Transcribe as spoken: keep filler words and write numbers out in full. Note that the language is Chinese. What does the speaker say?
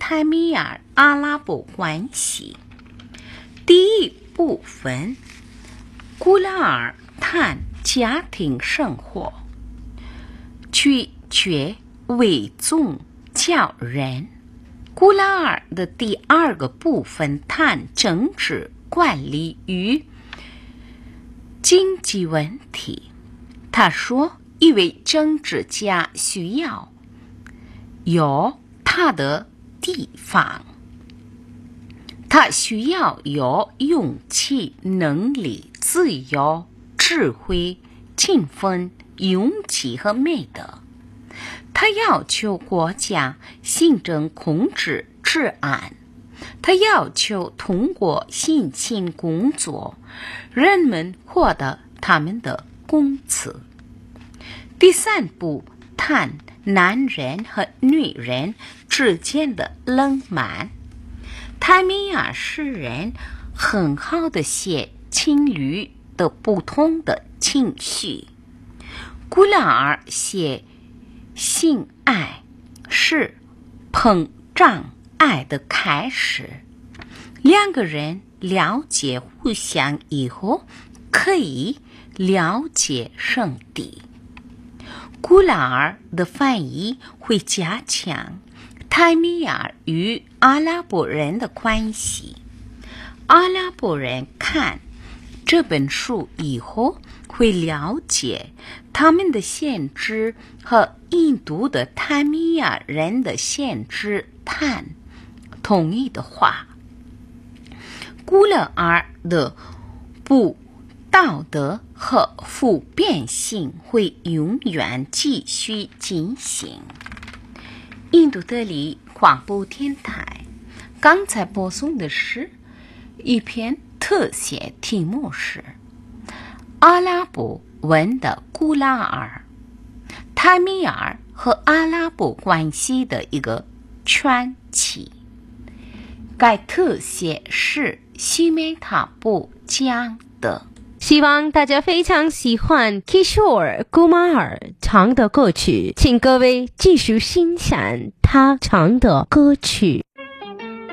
泰米尔阿拉伯关系。第一部分，古拉尔谈家庭生活，拒绝为宗教人。古拉尔的第二个部分谈政治管理与经济问题。他说，一位政治家需要有他的地方，他需要有勇气、能力、自由、智慧、勤奋、勇气和美德。他要求国家行政控制治安，他要求通过辛勤工作，人们获得他们的工资。第三步谈男人和女人之间的冷漫。泰米亚诗人很好地写情侣的不同的情绪。古拉尔写性爱是膨胀爱的开始，两个人了解互相以后，可以了解上帝。古拉尔的翻译会加强泰米亚与阿拉伯人的关系。阿拉伯人看这本书以后，会了解他们的先知和印度的泰米亚人的先知谈同一的话。古拉尔的不道德和普遍性会永远继续进行。印度德里广播电台刚才播送的是一篇特写，题目是阿拉伯文的古拉尔，泰米尔和阿拉伯关系的一个传奇。该特写是西梅塔布讲的。 希望大家非常喜欢 Kishore Kumar 唱的歌曲，请各位继续欣赏他唱的歌曲。